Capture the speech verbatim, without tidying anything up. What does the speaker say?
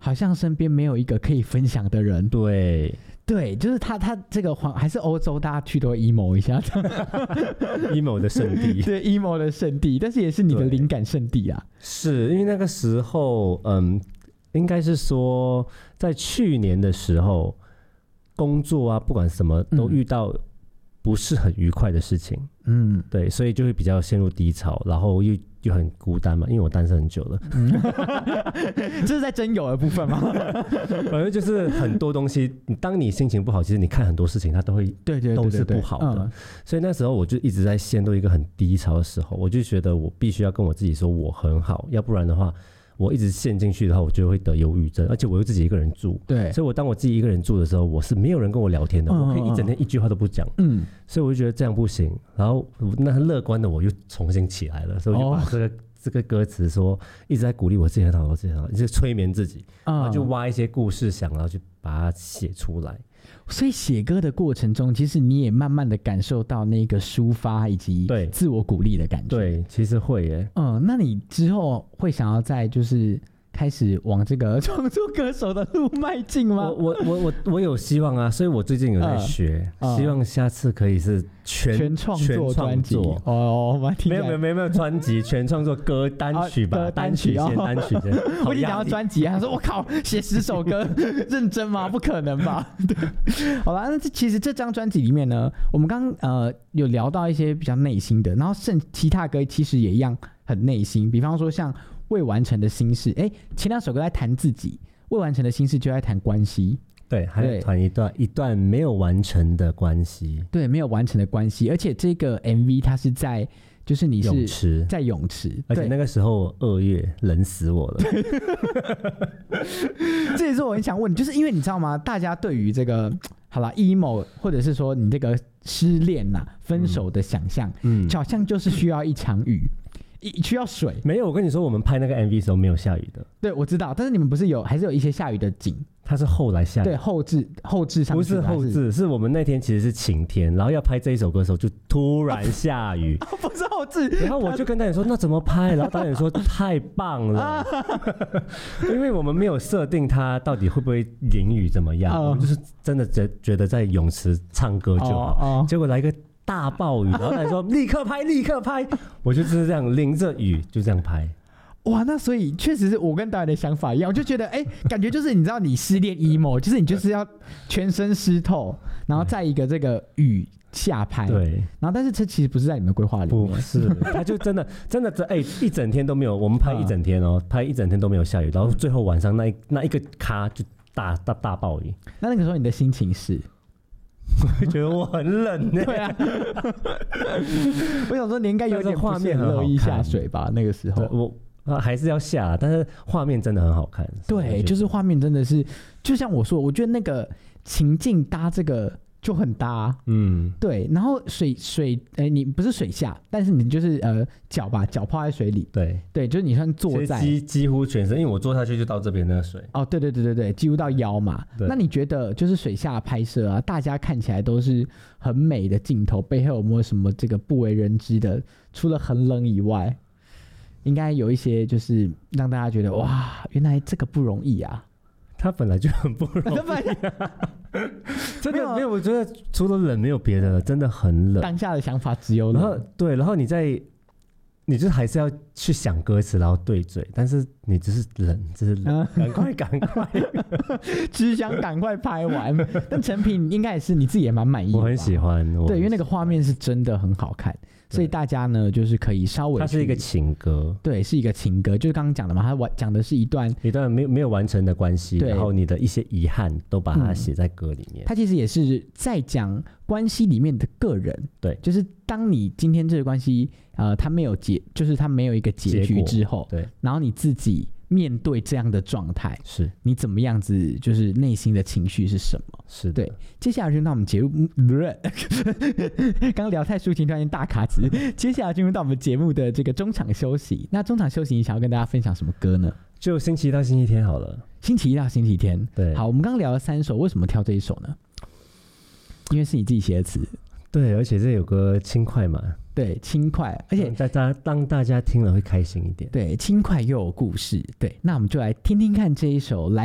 好像身边没有一个可以分享的人。 对对，就是他他这个还是欧洲，大家去都 emo 一下 ，emo 的圣地， 对 emo 的圣地，但是也是你的灵感圣地啊。 是因为那个时候，嗯，应该是说在去年的时候，工作啊，不管什么都遇到不是很愉快的事情，嗯，对，所以就会比较陷入低潮，然后又又很孤单嘛，因为我单身很久了，嗯、 这是在真有的部分吗？ 反正就是很多东西，当你心情不好，其实你看很多事情，它都会对对都是不好的，嗯、所以那时候我就一直在陷入一个很低潮的时候，我就觉得我必须要跟我自己说我很好，要不然的话。我一直陷进去的话，我就会得忧郁症，而且我又自己一个人住， 对， 所以我当我自己一个人住的时候，我是没有人跟我聊天的，嗯、我可以一整天一句话都不讲，嗯，所以我就觉得这样不行，然后那乐观的我又重新起来了，所以我就把这个、哦、这个歌词说一直在鼓励我自己很好，我自己很好，就是催眠自己，嗯、然后就挖一些故事想，然后就把它写出来。 所以写歌的过程中，其实你也慢慢的感受到那个抒发以及自我鼓励的感觉。 对，其实会耶。 嗯，那你之后会想要在就是开始往这个创作歌手的路迈进吗？ 我我我我我有希望啊，所以我最近有在学，呃、希望下次可以是全全创作专辑哦， 没有没有没有没有专辑，全创作歌单曲吧，啊、单曲先单曲先。 我已经讲到专辑啊，他说我靠，写十首歌，认真吗？不可能吧？对，好啦，那其实这张专辑里面呢，我们刚刚呃有聊到一些比较内心的，然后剩其他歌其实也一样很内心，比方说像。未完成的心事，哎，前两首歌在谈自己，未完成的心事就在谈关系， 对，还有谈一段一段没有完成的关系， 对，没有完成的关系，而且这个 M V 它是在，就是你是泳池， 在泳池， 而且那个时候二月冷死我了， 这也是我很想问，就是因为你知道吗？大家对于这个好啦 emo 或者是说你这个失恋呐、啊、分手的想象，嗯，好像就是需要一场雨。需要水。 没有，我跟你说，我们拍那个 M V 的时候没有下雨的。 对，我知道，但是你们不是有，还是有一些下雨的景？ 它是后来下雨， 对，后置后置上去， 不是后置，是我们那天其实是晴天，然后要拍这一首歌的时候就突然下雨， 哦、不是后置。 然后我就跟导演说那怎么拍，然后导演说太棒了，因为我们没有设定它到底会不会淋雨怎么样，哦、我们就是真的觉觉得在泳池唱歌就好，哦哦、结果来一个大暴雨，然后导演说立刻拍，立刻拍，我就是这样淋着雨就这样拍。 哇，那所以确实是我跟导演的想法一样，我就觉得哎、欸，感觉就是你知道你失恋 emo， 就是你就是要全身湿透，然后在一个这个雨下拍， 对， 然后但是这其实不是在你们的规划里面， 不是，他就真的真的这哎、欸、一整天都没有，我们拍一整天哦，拍一整天都没有下雨，然后最后晚上那一那一个咖就大大大暴雨。 那那个时候你的心情是？ 我觉得我很冷呢、欸。 对啊，我想说你应该有点画面很乐意下水吧？那个时候我。还是要下，但是画面真的很好看。 对，就是画面真的是，就像我说，我觉得那个情境搭这个就很搭，嗯，对。然后水水，哎、欸，你不是水下，但是你就是呃脚吧，脚泡在水里， 对对，就是你算坐在几几乎全身，因为我坐下去就到这边那个水。 哦，对对对对对，几乎到腰嘛。那你觉得就是水下拍摄啊，大家看起来都是很美的镜头，背后有没有什么这个不为人知的？除了很冷以外？应该有一些就是让大家觉得哇，原来这个不容易啊！ 他本来就很不容易、啊，真的没有。我觉得除了冷没有别的了，真的很冷。 当下的想法只有冷。 然后对，然后你在，你就还是要去想歌词，然后对嘴，但是你只是冷，只是冷，赶快赶快， 只想赶快拍完。但成品应该也是你自己也蛮满意的， 我很喜欢。 对，因为那个画面是真的很好看。所以大家呢，就是可以稍微， 它是一个情歌， 对，是一个情歌，就是刚刚讲的嘛，它讲的是一段一段没有没有完成的关系，然后你的一些遗憾都把它写在歌里面。 嗯、它其实也是在讲关系里面的个人， 对， 就是当你今天这个关系，呃，它没有结，就是它没有一个结局之后，对，然后你自己面对这样的状态， 是你怎么样子，就是内心的情绪是什么？ 是对。接下来就到我们节目，刚刚聊太抒情，突然间大卡词。接下来进入到我们节目的这个中场休息。那中场休息，你想要跟大家分享什么歌呢？ 就星期一到星期天好了。 星期一到星期天，对。好，我们刚刚聊了三首，为什么挑这一首呢？因为是你自己写的词。 对，而且这有个轻快嘛。 对，轻快，而且大家当大家听了会开心一点。 对，轻快又有故事。对，那我们就来听听看这一首来。